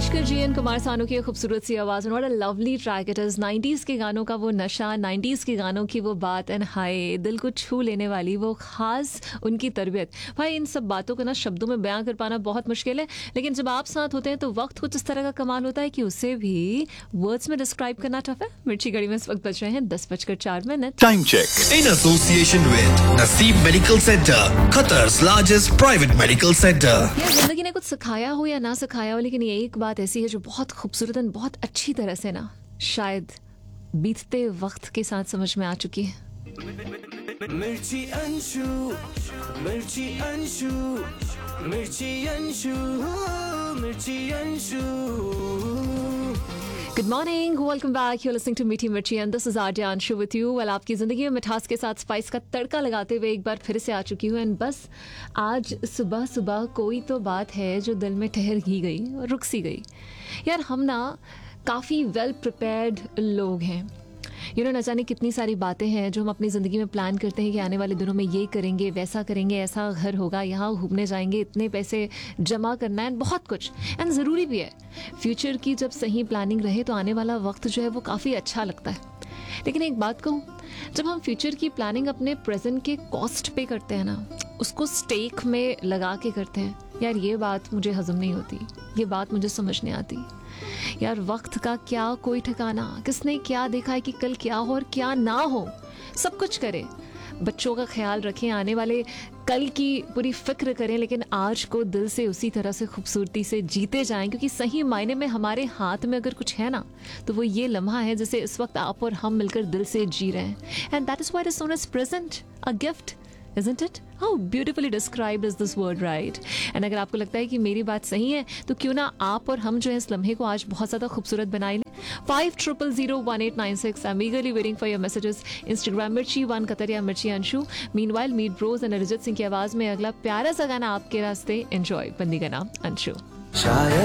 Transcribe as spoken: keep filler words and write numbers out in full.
Mangeshkar ji and Kumar Sanu की खूबसूरत सी आवाज़, what a lovely track it is. Nineties के गानों का वो नशा, नाइंटीज़ के गानों की वो बात, एंड हाय दिल को छू लेने वाली वो खास उनकी तरबियत। भाई इन सब बातों को ना शब्दों में बयां कर पाना बहुत मुश्किल है, लेकिन जब आप साथ होते हैं तो वक्त कुछ इस तरह का कमाल होता है कि उसे भी वर्ड्स में डिस्क्राइब करना टफ है। मिर्ची घड़ी में इस वक्त बज रहे हैं दस बजकर चार minute. Time check in association with Naseeb Medical Center, Qatar's largest private medical center. यार जिंदगी ने कुछ सिखाया हो या ना सिखाया हो, लेकिन ये एक बात ऐसी है जो बहुत खूबसूरत और बहुत अच्छी तरह से ना शायद बीतते वक्त के साथ समझ में आ चुकी है। मिर्ची अंशु, मिर्ची अंशु, मिर्ची अंशु, मिर्ची Anshu. Good morning, welcome back, you are listening to मीठी मिर्ची and this is RJ Anshu with you. Well, आपकी ज़िंदगी में मिठास के साथ स्पाइस का तड़का लगाते हुए एक बार फिर से आ चुकी हूँ। एंड बस आज सुबह सुबह कोई तो बात है जो दिल में ठहर ही गई और रुक सी गई। यार हम ना काफ़ी वेल प्रिपेयर्ड लोग हैं, यू नो न जाने कितनी सारी बातें हैं जो हम अपनी ज़िंदगी में प्लान करते हैं कि आने वाले दिनों में ये करेंगे, वैसा करेंगे, ऐसा घर होगा, यहाँ घूमने जाएंगे, इतने पैसे जमा करना है, बहुत कुछ। एंड ज़रूरी भी है, फ्यूचर की जब सही प्लानिंग रहे तो आने वाला वक्त जो है वो काफ़ी अच्छा लगता है। लेकिन एक बात कहूँ, जब हम फ्यूचर की प्लानिंग अपने प्रेजेंट के कॉस्ट पे करते हैं ना, उसको स्टेक में लगा के करते हैं, यार ये बात मुझे हजम नहीं होती, ये बात मुझे समझ नहीं आती। यार वक्त का क्या कोई ठिकाना, किसने क्या देखा है कि कल क्या हो और क्या ना हो। सब कुछ करें, बच्चों का ख्याल रखें, आने वाले कल की पूरी फिक्र करें, लेकिन आज को दिल से उसी तरह से खूबसूरती से जीते जाएं, क्योंकि सही मायने में हमारे हाथ में अगर कुछ है ना तो वो ये लम्हा है जिसे इस वक्त आप और हम मिलकर दिल से जी रहे हैं। And that is why it is known as present, a gift, isn't it? How beautifully described is this word, right? And अगर आपको लगता है कि मेरी बात सही है तो क्यों ना आप और हम जो है इस लम्हे को आज बहुत ज़्यादा खूबसूरत बनाए लें। Five triple zero one eight nine six. I am eagerly waiting for your messages. Instagram मिर्ची वन कतर या मिर्ची Anshu. Meanwhile, meet Broz and Arijit Singh की आवाज़ में अगला प्यारा सा गाना आपके रास्ते। एंजॉय। बंदी का नाम अंशु।